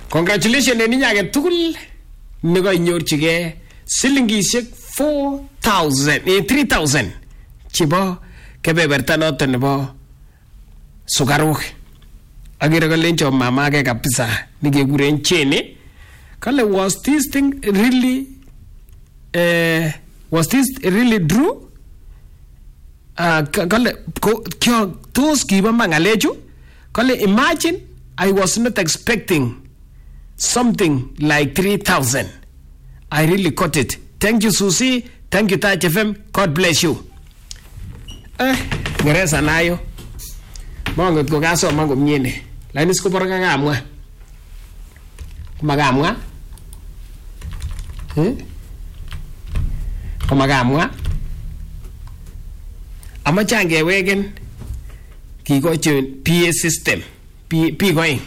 Congratulations en inyage tugul nekoinyorchigei silingishek 3000 chebo kebeberta noton nebo sukaruk. Agere kolenjo mama age kabisa nikekuren Jenny. Kale was this really true? Kale tos kiba mangalechu? Kale imagine I was not expecting something like 3,000. I really caught it. Thank you, Susie. Thank you, Touch FM. God bless you. Ngereza nayo. Mongot ko kasoma komyene. Lakini sikupora kakamwa. Makamwa? Makamwa? Amache angeweken kikochi PA system. P-going.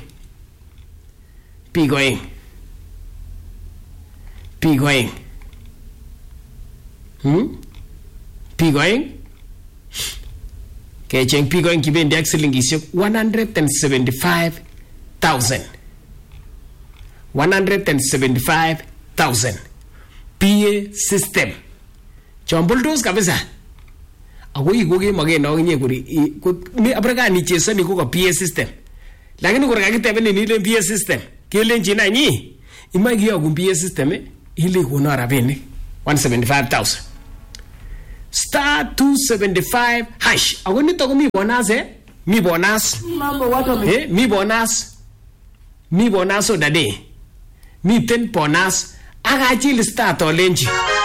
Kecheng P-going kibendi ak silingishek 175,000. 175,000. PA system. Chombuldos kabisa. Ako ikoge mageno nye kuri mi abrakani chesani ko PA system. Lakini kura kakitebeni nile PA system. Kelenji na nyi imagi yogu PA system ile kuno rabinik 175,000. Star 275 hash. Ako nito ko mi bonus mi bonus. Mi bonus odade. Mi 10 bonus. Aga chili star to lenji.